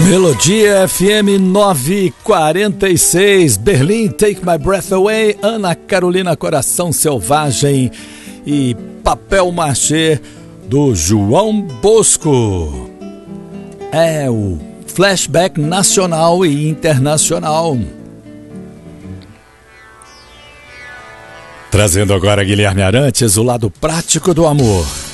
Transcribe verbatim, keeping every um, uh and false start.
Melodia F M nove quarenta e seis, Berlim, Take My Breath Away, Ana Carolina, Coração Selvagem e Papel Machê do João Bosco. É o flashback nacional e internacional. Trazendo agora Guilherme Arantes, o lado prático do amor.